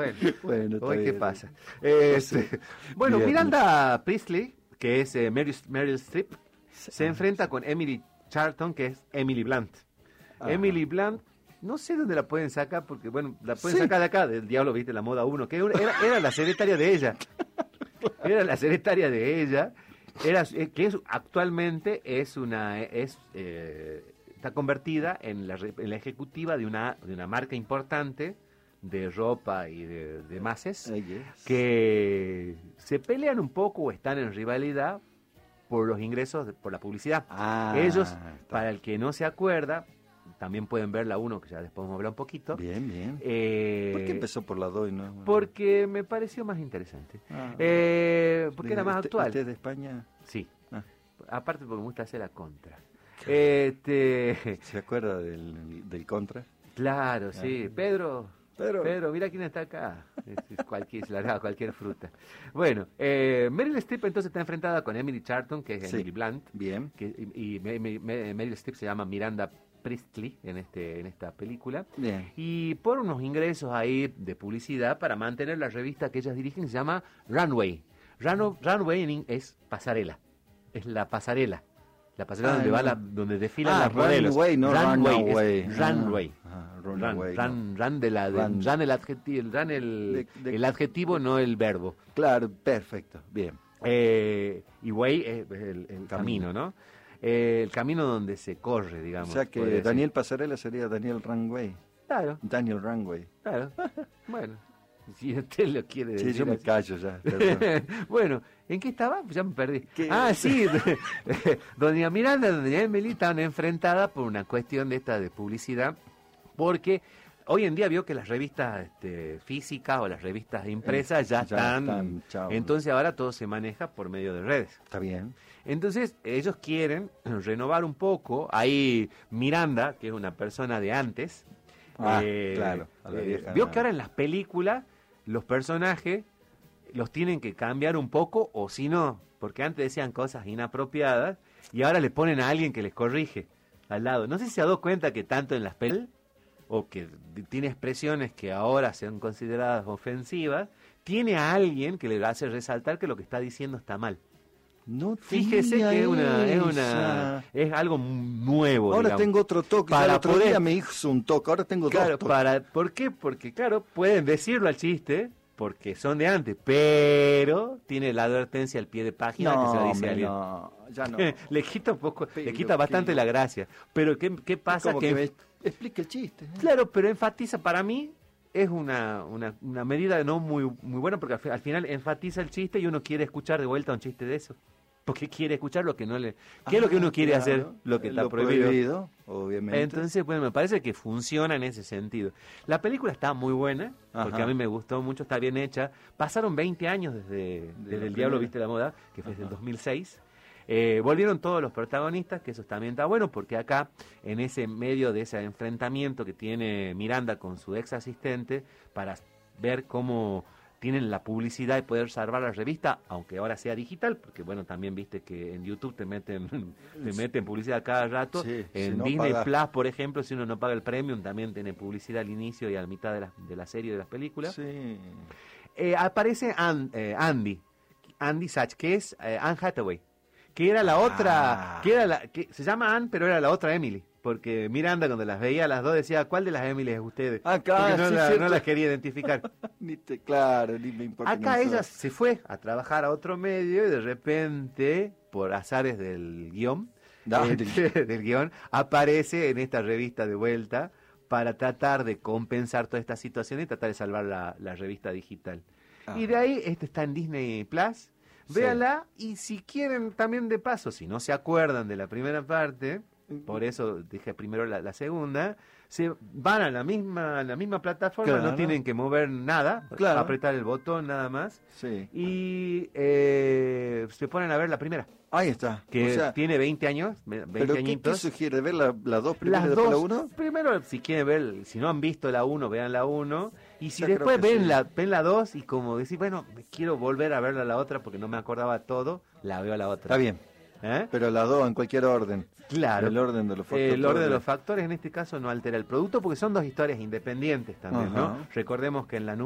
Bueno, Bueno, está hoy qué bien. pasa. Sí. Bueno, Bien. Miranda Priestley, que es Meryl Streep, se enfrenta con Emily Charlton, que es Emily Blunt. Ajá. Emily Blunt, no sé dónde la pueden sacar, porque bueno, la pueden Sí. sacar de acá, del Diablo Viste la Moda 1, que era la secretaria de ella. Era la secretaria de ella. Actualmente está convertida en la ejecutiva de una marca importante de ropa y de demás, Yes. que se pelean un poco o están en rivalidad por los ingresos, por la publicidad. Ellos, Está. para el que no se acuerda, también pueden ver la 1, que ya después vamos a hablar un poquito. Bien, bien. Eh, ¿Por qué empezó por la 2 y no? Porque me pareció más interesante. Ah. Porque era más actual. ¿Usted es de España? Sí. Ah. Aparte porque me gusta hacer la contra. ¿Se acuerda del Contra? Claro, sí. Pedro, mira quién está acá. Se largaba cualquier fruta. Bueno, Meryl Streep entonces está enfrentada con Emily Charlton, que es Sí. Emily Blunt. Bien. Meryl Streep se llama Miranda Priestley en esta película. Bien. Y por unos ingresos ahí de publicidad para mantener la revista que ellas dirigen, se llama Runway. Runway es pasarela. Es la pasarela. La pasarela donde desfilan las modelos. Runway, no Runaway. Es Runway. Runaway. Run el adjetivo, el adjetivo, no el verbo. Claro, perfecto. Bien. Y way es el camino, ¿no? El camino donde se corre, digamos. O sea que podría Daniel decir. Pasarela sería Daniel Runway. Claro, Daniel Runway. claro. Bueno, si usted lo quiere decir. Sí, yo me así. callo ya. Perdón. Bueno, ¿en qué estaba? Ya me perdí. ¿Qué? Ah, sí. Doña Miranda y doña Emily estaban enfrentadas por una cuestión de publicidad, porque hoy en día vio que las revistas físicas o las revistas impresas ya están. Chao. Entonces ahora todo se maneja por medio de redes. Está bien. Entonces ellos quieren renovar un poco. Ahí Miranda, que es una persona de antes, Claro. A la vieja. vio que ahora en las películas los personajes los tienen que cambiar un poco, o si no, porque antes decían cosas inapropiadas y ahora le ponen a alguien que les corrige al lado. No sé si se ha dado cuenta que tanto en las películas, o que tiene expresiones que ahora sean consideradas ofensivas, tiene a alguien que le hace resaltar que lo que está diciendo está mal. No Fíjese tenía que es algo nuevo. Ahora digamos. tengo otro toque. Para Ya el otro poder- día me hizo un toque. Ahora tengo Claro, dos toques. ¿por qué? Porque, claro, pueden decirlo al chiste, porque son de antes, pero tiene la advertencia al pie de página que se la dice a hombre, alguien. no, ya no. Le quita un poco, le Pero quita bastante qué- la gracia. Pero ¿qué pasa? Como Que que me explique el chiste. claro, pero enfatiza, para mí, es una medida no muy buena, porque al final enfatiza el chiste y uno quiere escuchar de vuelta un chiste de eso. Porque quiere escuchar lo que no le... ¿Qué es lo que uno quiere Claro, hacer? Lo que está prohibido. Obviamente. Entonces, bueno, me parece que funciona en ese sentido. La película está muy buena, porque Ajá. a mí me gustó mucho, está bien hecha. Pasaron 20 años desde la El primera. Diablo Viste la Moda, que fue desde el 2006. Volvieron todos los protagonistas, que eso también está bueno, porque acá, en ese medio de ese enfrentamiento que tiene Miranda con su ex asistente, para ver cómo tienen la publicidad y poder salvar la revista, aunque ahora sea digital, porque bueno, también viste que en YouTube te meten publicidad cada rato. Sí, En si no Disney pagas. Plus, por ejemplo, si uno no paga el premium, también tiene publicidad al inicio y a la mitad de la serie, de las películas. Sí. Aparece Andy Sachs, que es Anne Hathaway, que era la otra, que se llama Anne, pero era la otra Emily, porque Miranda cuando las veía a las dos decía, ¿cuál de las Emily es ustedes? Acá, Porque sí, no cierto. las quería identificar. Claro, ni me importa. Acá ni ella nada. se fue a trabajar a otro medio y de repente, por azares del guión, del guión, aparece en esta revista de vuelta para tratar de compensar toda esta situación y tratar de salvar la revista digital. Ajá. Y de ahí, está en Disney Plus, Sí. véanla, y si quieren también de paso, si no se acuerdan de la primera parte, por eso dije primero la segunda, se van a la misma plataforma, Claro. no tienen que mover nada, Claro. apretar el botón nada más, Sí. y se ponen a ver la primera, Ahí está. que O sea, tiene 20 años, 20 ¿pero qué añitos. sugiere? ¿Ver las dos primero Las y después la dos, uno? primero si quieren ver, si no han visto la 1, vean la 1, y si Ya después creo que ven sí. ven la 2 y como decir, bueno, quiero volver a verla la otra porque no me acordaba todo, la veo a la otra. Está bien. ¿Eh? Pero las dos en cualquier orden. Claro. El orden de los factores. El orden de los factores en este caso no altera el producto porque son dos historias independientes también, Ajá. ¿no? Recordemos que en la